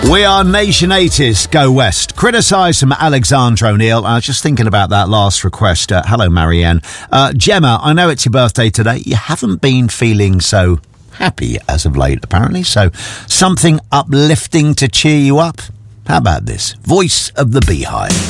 We are Nation 80s Go West. Criticised from Alexandra O'Neill. I was just thinking about that last request. Hello, Marianne. Gemma, I know it's your birthday today. You haven't been feeling so happy as of late, apparently. So something uplifting to cheer you up? How about this? Voice of the Beehive.